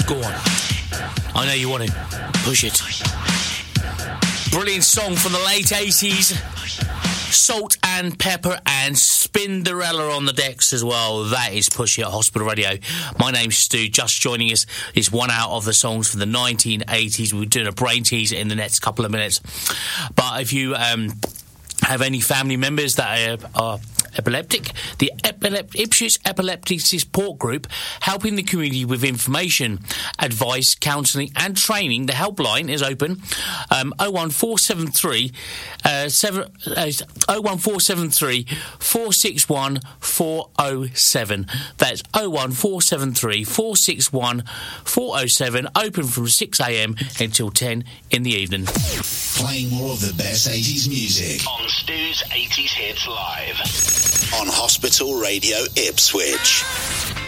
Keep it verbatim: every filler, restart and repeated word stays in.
Go on. I know you want to. Push it. Brilliant song from the late eighties. Salt and Pepper and Spinderella on the decks as well. That is Push It, Hospital Radio. My name's Stu. Just joining us is one out of the songs from the nineteen eighties. We're doing a brain teaser in the next couple of minutes. But if you um, have any family members that are, are epileptic, the Epilep- Ipswich Epileptic Support Group, helping the community with information, advice, counselling and training. The helpline is open, um, oh one four seven three uh, seven, uh, oh one four seven three four six one four oh seven. That's oh one four seven three four six one four oh seven, open from six a.m. until ten in the evening. Playing more of the best eighties music on Stu's eighties Hits Live on Hospital Radio Ipswich.